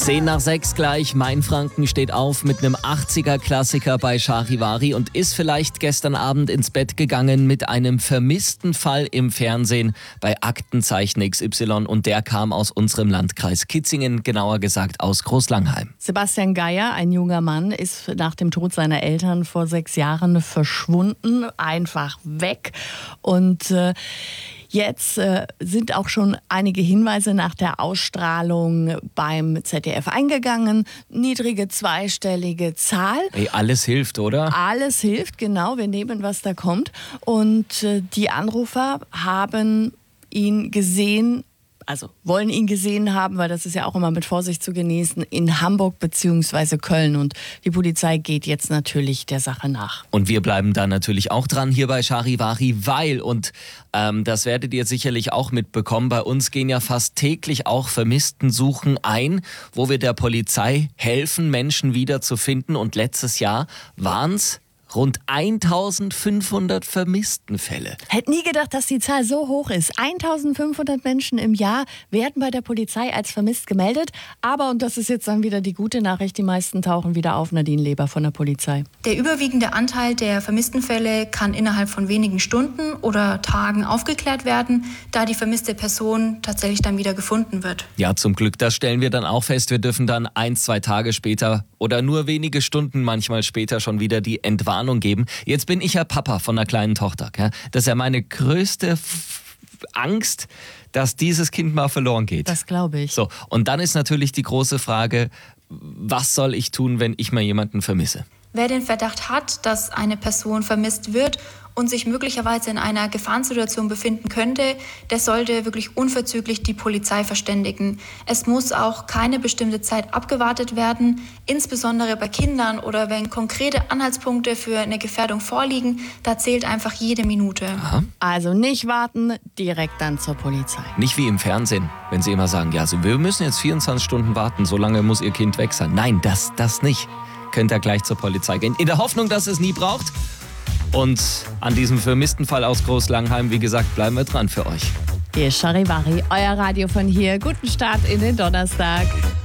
10:10 gleich. Mainfranken steht auf mit einem 80er-Klassiker bei Charivari und ist vielleicht gestern Abend ins Bett gegangen mit einem vermissten Fall im Fernsehen bei Aktenzeichen XY und der kam aus unserem Landkreis Kitzingen, genauer gesagt aus Großlangheim. Sebastian Geier, ein junger Mann, ist nach dem Tod seiner Eltern vor 6 Jahren verschwunden, einfach weg. Und jetzt sind auch schon einige Hinweise nach der Ausstrahlung beim ZDF eingegangen. Niedrige zweistellige Zahl. Hey, alles hilft, oder? Alles hilft, genau. Wir nehmen, was da kommt. Und die Anrufer haben ihn gesehen, also wollen ihn gesehen haben, weil das ist ja auch immer mit Vorsicht zu genießen, in Hamburg bzw. Köln. Und die Polizei geht jetzt natürlich der Sache nach. Und wir bleiben da natürlich auch dran hier bei Charivari, weil, und das werdet ihr sicherlich auch mitbekommen, bei uns gehen ja fast täglich auch Vermisstensuchen ein, wo wir der Polizei helfen, Menschen wiederzufinden. Und letztes Jahr waren es rund 1500 Vermisstenfälle. Hätte nie gedacht, dass die Zahl so hoch ist. 1500 Menschen im Jahr werden bei der Polizei als vermisst gemeldet. Aber, und das ist jetzt dann wieder die gute Nachricht, die meisten tauchen wieder auf. Nadine Leber von der Polizei. Der überwiegende Anteil der vermissten Fälle kann innerhalb von wenigen Stunden oder Tagen aufgeklärt werden, da die vermisste Person tatsächlich dann wieder gefunden wird. Ja, zum Glück, das stellen wir dann auch fest. Wir dürfen dann 1-2 Tage später oder nur wenige Stunden manchmal später schon wieder die Entwarnung geben. Jetzt bin ich ja Papa von einer kleinen Tochter. Gell? Das ist ja meine größte Angst, dass dieses Kind mal verloren geht. Das glaube ich. So, und dann ist natürlich die große Frage, was soll ich tun, wenn ich mal jemanden vermisse? Wer den Verdacht hat, dass eine Person vermisst wird und sich möglicherweise in einer Gefahrensituation befinden könnte, der sollte wirklich unverzüglich die Polizei verständigen. Es muss auch keine bestimmte Zeit abgewartet werden, insbesondere bei Kindern oder wenn konkrete Anhaltspunkte für eine Gefährdung vorliegen, da zählt einfach jede Minute. Aha. Also nicht warten, direkt dann zur Polizei. Nicht wie im Fernsehen, wenn sie immer sagen, ja, also wir müssen jetzt 24 Stunden warten, so lange muss ihr Kind weg sein. Nein, das nicht. Könnt ihr gleich zur Polizei gehen. In der Hoffnung, dass es nie braucht. Und an diesem vermissten Fall aus Großlangheim, wie gesagt, bleiben wir dran für euch. Hier ist Charivari, euer Radio von hier. Guten Start in den Donnerstag.